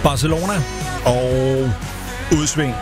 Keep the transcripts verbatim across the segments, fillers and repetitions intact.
Barcelona og udsving.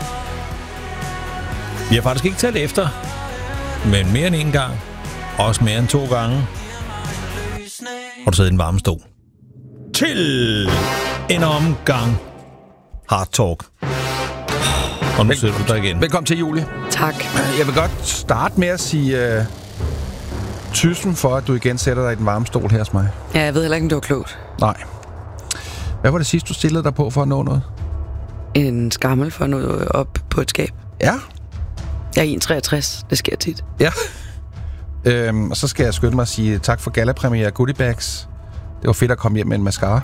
Vi har faktisk ikke talt efter, men mere end en gang, også mere end to gange, har du siddet i en varme stol. Til en omgang Hard Talk. Og nu sidder du der igen. Velkommen til, Julie. Tak. Jeg vil godt starte med at sige uh, tusind for, at du igen sætter dig i den varme stol her hos mig. Ja, jeg ved heller ikke, om det var klogt. Nej. Hvad var det sidste, du stillede dig på for at nå noget? En skammel for noget op på et skab. Ja. Jeg er en komma treogtres. Det sker tit. Ja. Øhm, og så skal jeg skynde mig at sige tak for gallapremiere Goodie Bags. Det var fedt at komme hjem med en mascara.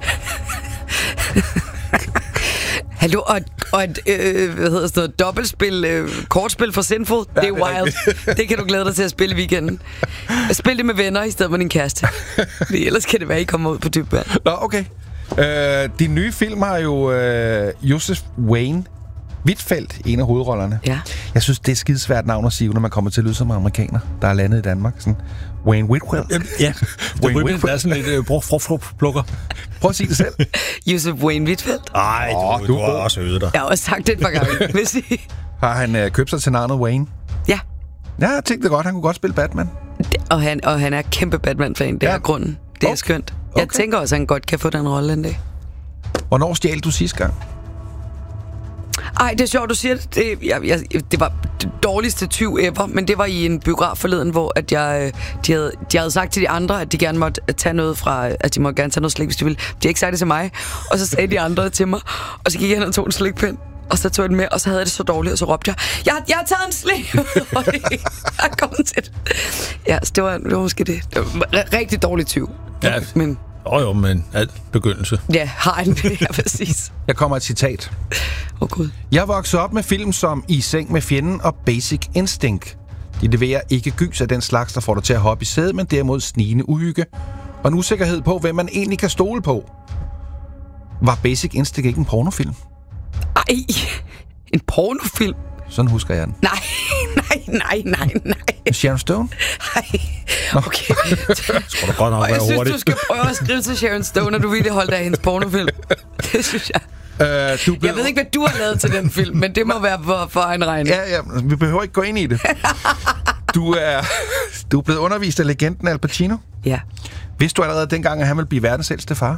Hallo, og, og et øh, hvad hedder det, dobbeltspil, øh, kortspil for Sinful, ja, det er wild. Det kan du glæde dig til at spille i weekenden. Spil det med venner i stedet for din kæreste. Fordi ellers kan det være, at I kommer ud på dyb vand. Nå, okay. Øh, din nye film har jo øh, Joseph Wayne Whitfeldt, en af hovedrollerne. Ja. Jeg synes, det er skidesvært navn at sige, når man kommer til at lyde som amerikaner, der er landet i Danmark. Sådan, Wayne Whitfeldt. Ja, Wayne Whitfeldt er sådan lidt øh, brug-frugt-plukker. Prøv at sige det selv. Joseph Wayne Whitfeldt. Ej, du, oh, du, du har også øvet dig. Jeg har også sagt det et par gange, vil sige. Har han øh, købt sig til navnet Wayne? Ja. Ja, jeg tænkte godt, han kunne godt spille Batman. Det, og, han, og han er kæmpe Batman-fan, det ja. er grunden. Det er okay. skønt. Jeg okay. tænker også, at han godt kan få den rolle en dag. Hvornår stjal du sidste gang? Ej, det er sjovt, du siger det. Det, jeg, jeg, det var det dårligste tyv ever, men det var i en biograf forleden, hvor at jeg, de, havde, de havde sagt til de andre, at de gerne måtte tage noget fra, at de måtte gerne tage noget slik, hvis de ville. De havde ikke sagt det til mig, og så sagde de andre til mig, og så gik jeg hen og tog en slikpind, og så tog jeg den med, og så havde jeg det så dårligt, og så råbte jeg, jeg, jeg har taget en slik! Og jeg kom til det. Ja, så det var, det var måske det. Det var rigtig dårligt tyv. Ja, men... Åh oh, jo, men alt begyndelse. Ja, har en det, ja, præcis. Jeg kommer et citat. Åh oh, Gud. Jeg voksede op med film som I seng med fjenden og Basic Instinct. De leverer ikke gys af den slags, der får dig til at hoppe i sædet, men derimod snigende uhygge. Og en usikkerhed på, hvem man egentlig kan stole på. Var Basic Instinct ikke en pornofilm? Ej, en pornofilm? Sådan husker jeg den. Nej, nej, nej, nej, nej. Sharon Stone? Nej, okay. Skal du godt nok være jeg synes, hurtigt. du skal prøve at skrive til Sharon Stone, og du ville holde dig af hendes pornofilm. Det synes jeg. Øh, du blev... Jeg ved ikke, hvad du har lavet til den film, men det må være for, for egen regning. Ja, ja, vi behøver ikke gå ind i det. Du er, du er blevet undervist af legenden Al Pacino. Ja. Vidste du allerede dengang, at han ville blive verdens ældste far?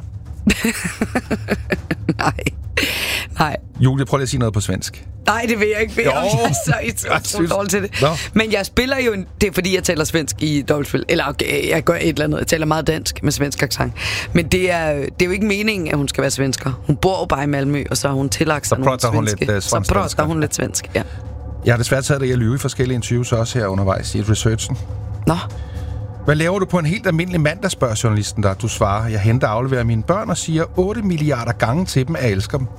Nej. Nej. Julie, prøv lige at sige noget på svensk. Nej, det vil jeg ikke. Jeg er så utroligt dårlig til det. Nå. Men jeg spiller jo... En, det er fordi, jeg taler svensk i dobbeltspil. Eller okay, jeg gør et eller andet. Jeg taler meget dansk med svensk accent. Men det er, det er jo ikke meningen, at hun skal være svensker. Hun bor jo bare i Malmø, og så har hun tillagt sig nogle svenske. Lidt, uh, så prater hun lidt svensk, ja. Jeg har desværre taget dig i at lyve i forskellige interviews også her undervejs i researchen. Nå. Hvad laver du på en helt almindelig mandag, spørger journalisten der. Du svarer, jeg henter og afleverer mine børn og siger otte milliarder gange til dem, at jeg elsker dem.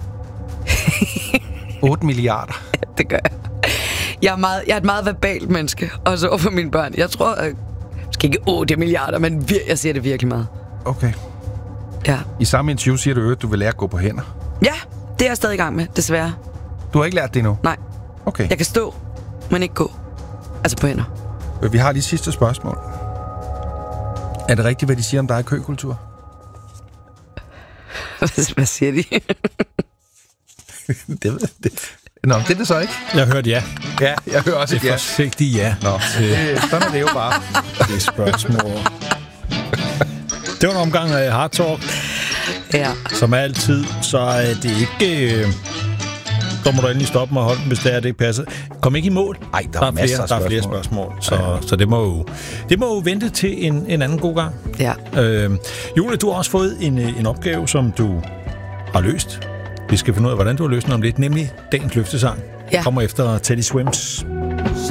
otte milliarder. Ja, det gør jeg. Jeg er, meget, jeg er et meget verbalt menneske, også over for mine børn. Jeg tror, at, måske ikke otte milliarder, men vir- jeg siger det virkelig meget. Okay. Ja. I samme interview siger du, at du vil lære at gå på hænder. Ja, det er jeg stadig i gang med, desværre. Du har ikke lært det endnu? Nej. Okay. Jeg kan stå, men ikke gå. Altså på hænder. Vi har lige sidste spørgsmål. Er det rigtigt, hvad de siger om dig i køkultur? Hvad siger de? det ved det. Nå, det er det så ikke. Jeg har hørt ja. Ja, jeg hører også et ja. Forsigtigt ja. Nå, det, sådan er det jo bare. Det er spørgsmål. Det var en omgang af Hard Talk. Ja. Som altid, så er det ikke... Øh, så må du endelig stoppe mig og holde den, hvis det er, det ikke passer. Kom ikke i mål. Ej, der, der, er er flere, der er flere spørgsmål. Så, ja. så det, må jo, det må jo vente til en, en anden god gang. Ja. Øh, Julie, du har også fået en, en opgave, som du har løst. Vi skal finde ud af, hvordan du har løst den om lidt, nemlig dagens løftesang. Ja. Kommer efter Teddy Swims.